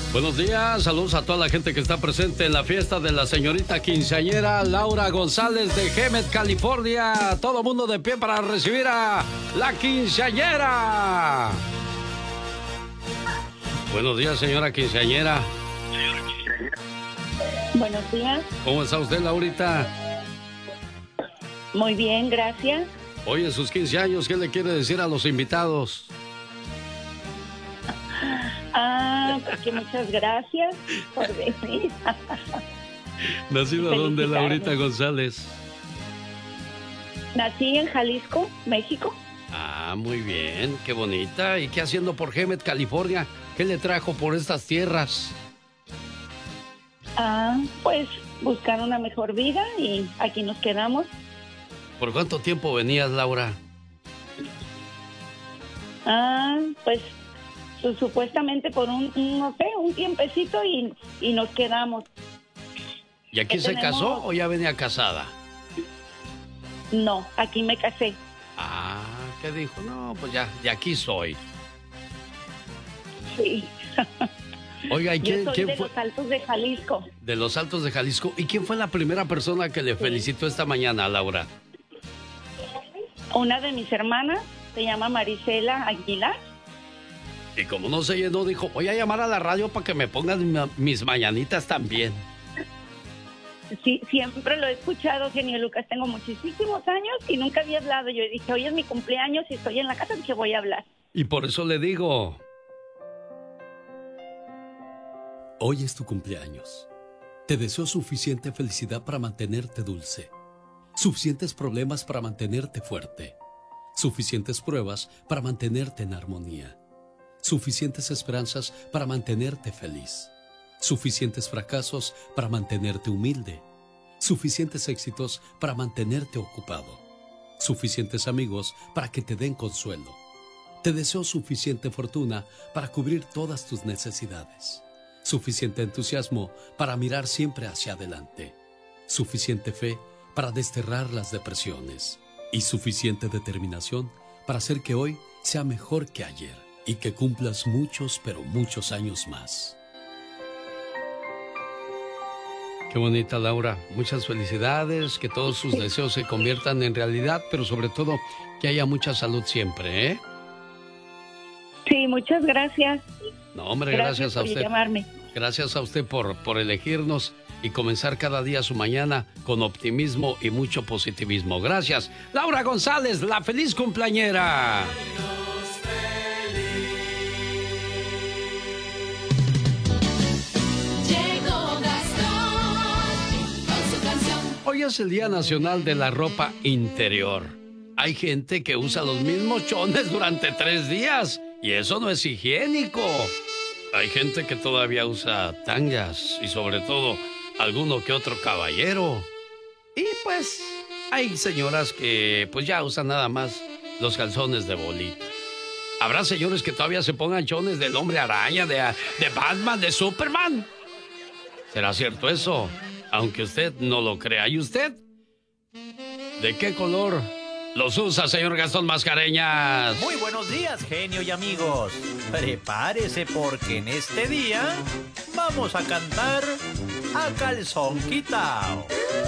Buenos días, saludos a toda la gente que está presente en la fiesta de la señorita quinceañera Laura González de Hemet, California. Todo mundo de pie para recibir a la quinceañera. Buenos días, señora quinceañera. Buenos días. ¿Cómo está usted, Laurita? Muy bien, gracias. Hoy en sus 15 años, ¿qué le quiere decir a los invitados? Pues que muchas gracias por venir. ¿Nacido dónde, Laurita González? Nací en Jalisco, México. Ah, muy bien, qué bonita. ¿Y qué haciendo por Hemet, California? ¿Qué le trajo por estas tierras? Pues buscar una mejor vida y aquí nos quedamos. ¿Por cuánto tiempo venías, Laura? Pues supuestamente por un tiempecito y nos quedamos. ¿Y aquí se casó o ya venía casada? No, aquí me casé. ¿Qué dijo? No, pues ya, de aquí soy. Sí. Oiga, ¿y quién de fue? Los Altos de Jalisco. De los Altos de Jalisco. ¿Y quién fue la primera persona que le felicitó esta mañana, Laura? Una de mis hermanas, se llama Marisela Aguilar. Y como no se llenó, dijo, voy a llamar a la radio para que me pongan mis mañanitas también. Sí, siempre lo he escuchado, genio Lucas. Tengo muchísimos años y nunca había hablado. Yo dije, hoy es mi cumpleaños y estoy en la casa, dije, voy a hablar. Y por eso le digo, hoy es tu cumpleaños. Te deseo suficiente felicidad para mantenerte dulce, suficientes problemas para mantenerte fuerte, suficientes pruebas para mantenerte en armonía, suficientes esperanzas para mantenerte feliz, suficientes fracasos para mantenerte humilde, suficientes éxitos para mantenerte ocupado, suficientes amigos para que te den consuelo. Te deseo suficiente fortuna para cubrir todas tus necesidades, suficiente entusiasmo para mirar siempre hacia adelante, suficiente fe para desterrar las depresiones y suficiente determinación para hacer que hoy sea mejor que ayer y que cumplas muchos, pero muchos años más. Qué bonita, Laura. Muchas felicidades, que todos sus deseos se conviertan en realidad, pero sobre todo que haya mucha salud siempre, ¿eh? Sí, muchas gracias. No, hombre, gracias a usted. Por llamarme. Gracias a usted por elegirnos y comenzar cada día su mañana con optimismo y mucho positivismo. Gracias. Laura González, la feliz cumpleañera. Hoy es el Día Nacional de la Ropa Interior. Hay gente que usa los mismos chones durante 3 días y eso no es higiénico. Hay gente que todavía usa tangas y sobre todo alguno que otro caballero. Y pues hay señoras que pues ya usan nada más los calzones de bolita. Habrá señores que todavía se pongan chones del Hombre Araña, de Batman, de Superman. ¿Será cierto eso? Aunque usted no lo crea. ¿Y usted? ¿De qué color los usa, señor Gastón Mascareñas? Muy buenos días, genio y amigos. Prepárese porque en este día vamos a cantar a calzón quitao.